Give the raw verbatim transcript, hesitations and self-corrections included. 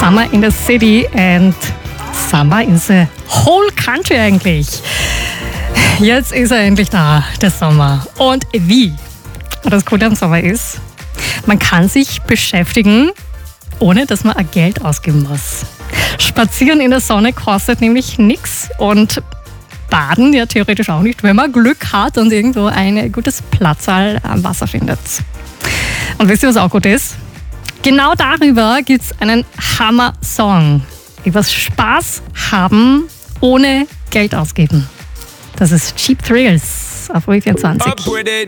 Summer in the City and Summer in the whole country eigentlich. Jetzt ist er endlich da, der Sommer. Und wie? Das Coole am Sommer ist, man kann sich beschäftigen, ohne dass man Geld ausgeben muss. Spazieren in der Sonne kostet nämlich nichts und baden ja theoretisch auch nicht, wenn man Glück hat und irgendwo ein gutes Platzal am Wasser findet. Und wisst ihr, was auch gut ist? Genau darüber gibt es einen Hammer-Song. Über Spaß haben, ohne Geld ausgeben. Das ist Cheap Thrills auf U vierundzwanzig.